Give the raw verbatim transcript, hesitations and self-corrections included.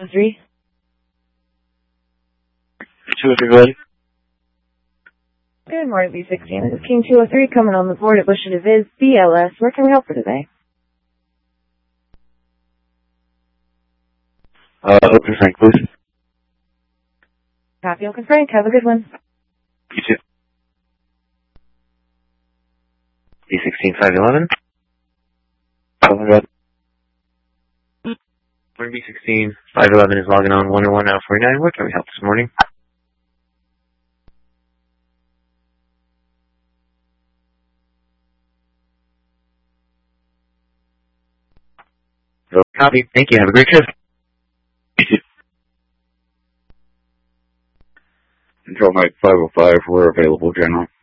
oh three. two oh three, go ahead. Good morning, B sixteen. This is King two oh three coming on the board at Bush to Viz B L S. Where can we help for today? Uh, open Frank, please. Copy, Open Frank. Have a good one. You too. B sixteen five eleven. Oh my god. Morning, B sixteen five eleven is logging on one oh one out of forty-nine. What can we help this morning? So, copy. Thank you. Have a great shift. You too. Control Mike five oh five, we're available, General.